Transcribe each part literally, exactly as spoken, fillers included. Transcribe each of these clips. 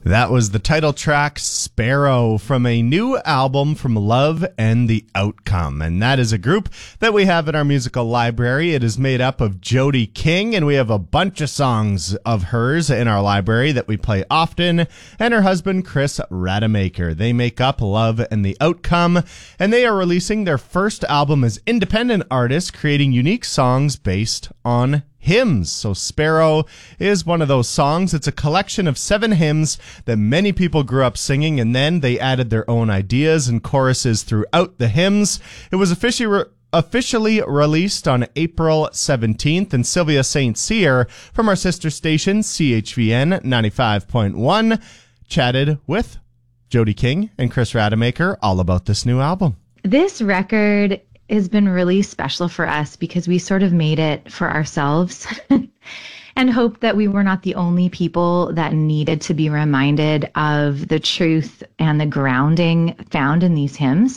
That was the title track, Sparrow, from a new album from Love and the Outcome. And that is a group that we have in our musical library. It is made up of Jody King, and we have a bunch of songs of hers in our library that we play often, and her husband, Chris Rademacher. They make up Love and the Outcome, and they are releasing their first album as independent artists, creating unique songs based on hymns. So Sparrow is one of those songs. It's a collection of seven hymns that many people grew up singing, and then they added their own ideas and choruses throughout the hymns. It was officially re- officially released on April seventeenth, and Sylvia Saint Cyr from our sister station C H V N ninety-five point one chatted with Jody King and Chris Rademacher all about this new album. This record has been really special for us because we sort of made it for ourselves and hoped that we were not the only people that needed to be reminded of the truth and the grounding found in these hymns.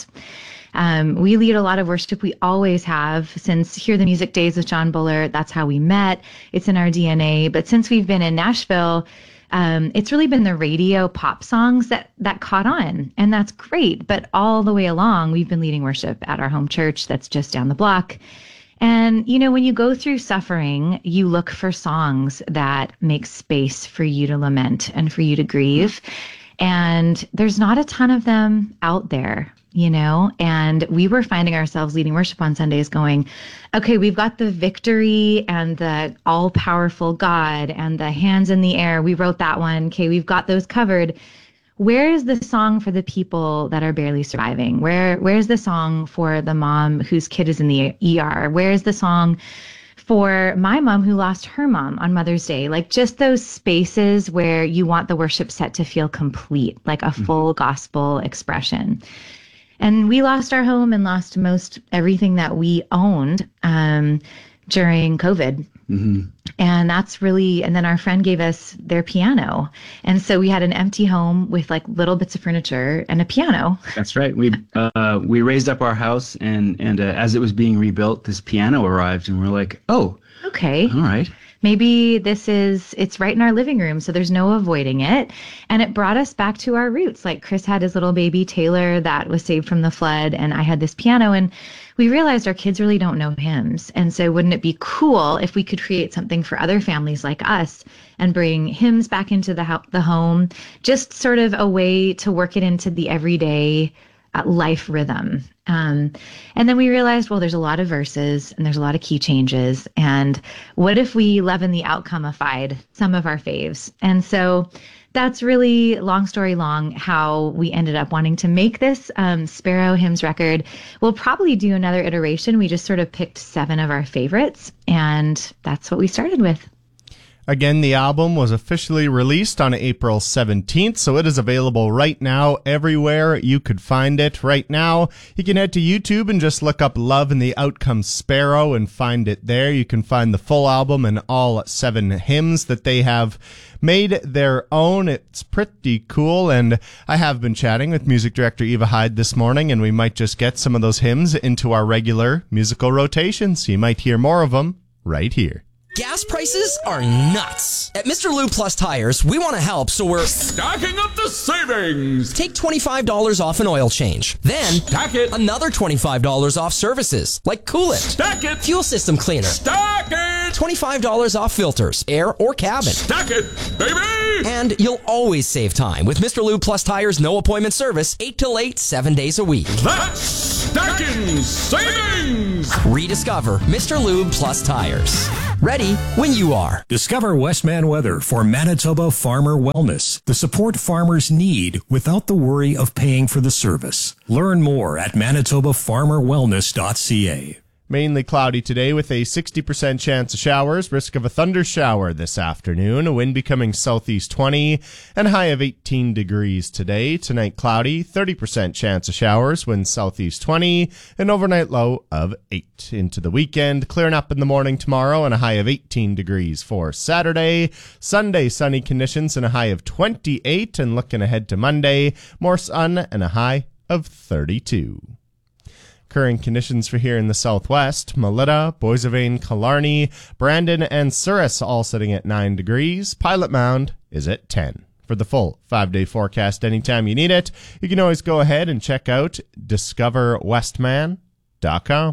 Um, we lead a lot of worship. We always have since Hear the Music Days with John Buller. That's how we met. It's in our D N A. But since we've been in Nashville, Um, it's really been the radio pop songs that, that caught on, and that's great. But all the way along, we've been leading worship at our home church that's just down the block. And, you know, when you go through suffering, you look for songs that make space for you to lament and for you to grieve. And there's not a ton of them out there, you know, and we were finding ourselves leading worship on Sundays going, okay, we've got the victory and the all-powerful God and the hands in the air. We wrote that one. Okay, we've got those covered. Where is the song for the people that are barely surviving? Where Where's the song for the mom whose kid is in the E R? Where's the song for my mom who lost her mom on Mother's Day? Like just those spaces where you want the worship set to feel complete, like a full mm-hmm. gospel expression. And we lost our home and lost most everything that we owned um, during COVID. Mm-hmm. And that's really, and then our friend gave us their piano. And so we had an empty home with like little bits of furniture and a piano. That's right. We uh, we raised up our house, and, and uh, as it was being rebuilt, this piano arrived, and we're like, oh, okay. All right. Maybe this is, it's right in our living room, so there's no avoiding it. And it brought us back to our roots. Like Chris had his little baby Taylor that was saved from the flood, and I had this piano, and we realized our kids really don't know hymns. And so wouldn't it be cool if we could create something for other families like us and bring hymns back into the, ho- the home, just sort of a way to work it into the everyday uh, life rhythm. Um, and then we realized, well, there's a lot of verses and there's a lot of key changes. And what if we Love and the Outcome-ified some of our faves? And so that's really, long story long, how we ended up wanting to make this um, Sparrow Hymns record. We'll probably do another iteration. We just sort of picked seven of our favorites, and that's what we started with. Again, the album was officially released on April seventeenth, so it is available right now everywhere you could find it right now. You can head to YouTube and just look up Love and the Outcome Sparrow and find it there. You can find the full album and all seven hymns that they have made their own. It's pretty cool, and I have been chatting with music director Eva Hyde this morning, and we might just get some of those hymns into our regular musical rotations. You might hear more of them right here. Gas prices are nuts. At Mister Lube Plus Tires, we want to help, so we're stacking up the savings. Take twenty-five dollars off an oil change. Then, stack it. Another twenty-five dollars off services, like coolant. Stack it. Fuel system cleaner. Stack it. twenty-five dollars off filters, air or cabin. Stack it, baby. And you'll always save time with Mister Lube Plus Tires no appointment service, eight till eight, seven days a week. That's stacking savings. Rediscover Mister Lube Plus Tires. Ready when you are. Discover Westman Weather for Manitoba Farmer Wellness, the support farmers need without the worry of paying for the service. Learn more at manitoba farmer wellness dot c a. Mainly cloudy today with a sixty percent chance of showers, risk of a thunder shower this afternoon, a wind becoming southeast twenty, and a high of eighteen degrees today. Tonight cloudy, thirty percent chance of showers, wind southeast twenty, an overnight low of eight. Into the weekend, clearing up in the morning tomorrow and a high of eighteen degrees for Saturday. Sunday, sunny conditions and a high of twenty-eight, and looking ahead to Monday, more sun and a high of thirty-two. Current conditions for here in the southwest, Melita, Boissevain, Killarney, Brandon, and Souris all sitting at nine degrees. Pilot Mound is at ten. For the full five-day forecast anytime you need it, you can always go ahead and check out discover westman dot com.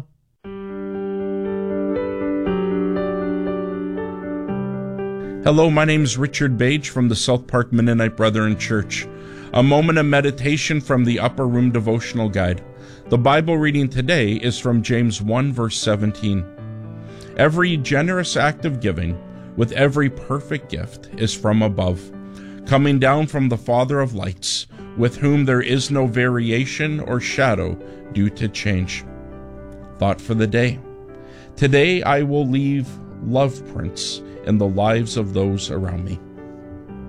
Hello, my name is Richard Bage from the South Park Mennonite Brethren Church. A moment of meditation from the Upper Room Devotional Guide. The Bible reading today is from James one, verse seventeen. Every generous act of giving, with every perfect gift, is from above, coming down from the Father of lights, with whom there is no variation or shadow due to change. Thought for the day. Today I will leave love prints in the lives of those around me.